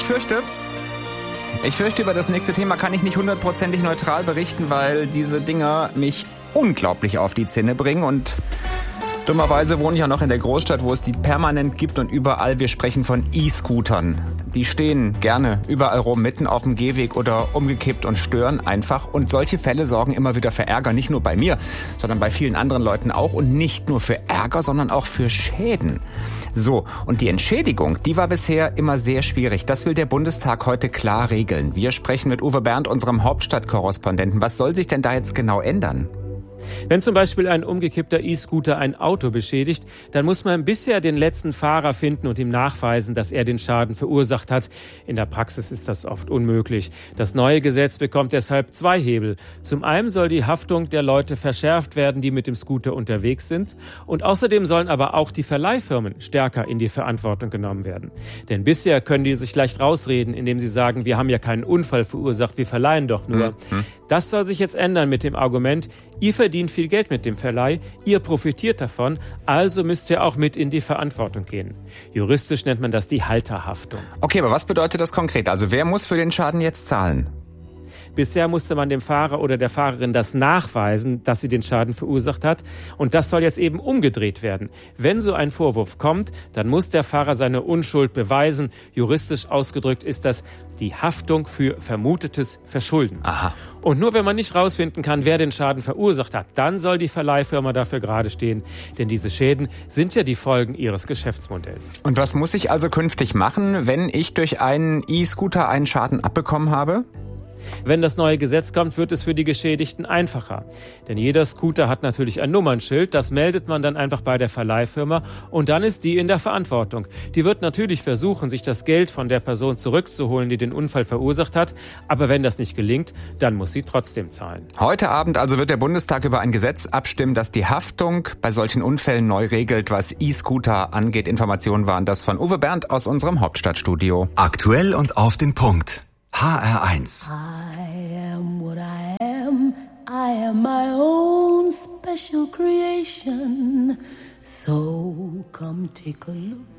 Ich fürchte, über das nächste Thema kann ich nicht hundertprozentig neutral berichten, weil diese Dinger mich unglaublich auf die Zinne bringen und dummerweise wohne ich ja noch in der Großstadt, wo es die permanent gibt und überall. Wir sprechen von E-Scootern. Die stehen gerne überall rum, mitten auf dem Gehweg oder umgekippt und stören einfach. Und solche Fälle sorgen immer wieder für Ärger, nicht nur bei mir, sondern bei vielen anderen Leuten auch. Und nicht nur für Ärger, sondern auch für Schäden. So, und die Entschädigung, die war bisher immer sehr schwierig. Das will der Bundestag heute klar regeln. Wir sprechen mit Uwe Bernd, unserem Hauptstadtkorrespondenten. Was soll sich denn da jetzt genau ändern? Wenn zum Beispiel ein umgekippter E-Scooter ein Auto beschädigt, dann muss man bisher den letzten Fahrer finden und ihm nachweisen, dass er den Schaden verursacht hat. In der Praxis ist das oft unmöglich. Das neue Gesetz bekommt deshalb zwei Hebel. Zum einen soll die Haftung der Leute verschärft werden, die mit dem Scooter unterwegs sind. Und außerdem sollen aber auch die Verleihfirmen stärker in die Verantwortung genommen werden. Denn bisher können die sich leicht rausreden, indem sie sagen, wir haben ja keinen Unfall verursacht, wir verleihen doch nur. Das soll sich jetzt ändern mit dem Argument, ihr verdient viel Geld mit dem Verleih, ihr profitiert davon, also müsst ihr auch mit in die Verantwortung gehen. Juristisch nennt man das die Halterhaftung. Okay, aber was bedeutet das konkret? Also wer muss für den Schaden jetzt zahlen? Bisher musste man dem Fahrer oder der Fahrerin das nachweisen, dass sie den Schaden verursacht hat. Und das soll jetzt eben umgedreht werden. Wenn so ein Vorwurf kommt, dann muss der Fahrer seine Unschuld beweisen. Juristisch ausgedrückt ist das die Haftung für vermutetes Verschulden. Aha. Und nur wenn man nicht rausfinden kann, wer den Schaden verursacht hat, dann soll die Verleihfirma dafür gerade stehen. Denn diese Schäden sind ja die Folgen ihres Geschäftsmodells. Und was muss ich also künftig machen, wenn ich durch einen E-Scooter einen Schaden abbekommen habe? Wenn das neue Gesetz kommt, wird es für die Geschädigten einfacher. Denn jeder Scooter hat natürlich ein Nummernschild, das meldet man dann einfach bei der Verleihfirma und dann ist die in der Verantwortung. Die wird natürlich versuchen, sich das Geld von der Person zurückzuholen, die den Unfall verursacht hat, aber wenn das nicht gelingt, dann muss sie trotzdem zahlen. Heute Abend also wird der Bundestag über ein Gesetz abstimmen, das die Haftung bei solchen Unfällen neu regelt, was E-Scooter angeht. Informationen waren das von Uwe Bernd aus unserem Hauptstadtstudio. Aktuell und auf den Punkt. HR1. I am what I am. I am my own special creation. So come take a look